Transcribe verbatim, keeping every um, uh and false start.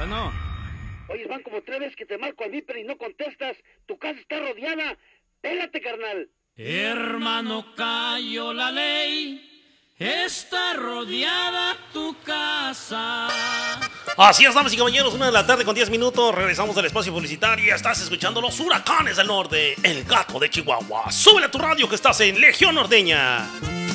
Bueno. Oye, van como tres veces que te marco al Viper y no contestas. Tu casa está rodeada. Pélate, carnal. Hermano, cayó la ley. Está rodeada tu casa. Así es, damas y caballeros, una de la tarde con diez minutos. Regresamos del espacio publicitario. Estás escuchando los huracanes del norte, el gato de Chihuahua. Súbele a tu radio que estás en Legión Norteña.